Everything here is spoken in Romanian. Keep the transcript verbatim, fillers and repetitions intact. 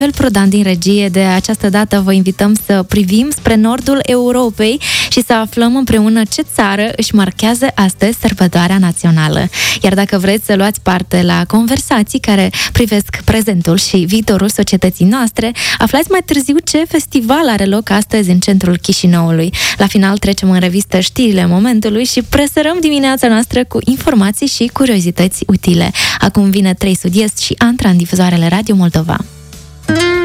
Prodan din regie. De această dată vă invităm să privim spre nordul Europei și să aflăm împreună ce țară își marchează astăzi sărbătoarea națională. Iar dacă vreți să luați parte la conversații care privesc prezentul și viitorul societății noastre, aflați mai târziu ce festival are loc astăzi în centrul Chișinăului. La final trecem în revistă știrile momentului și presărăm dimineața noastră cu informații și curiozități utile. Acum vine trei Sud-Est și Antra în difuzoarele Radio Moldova.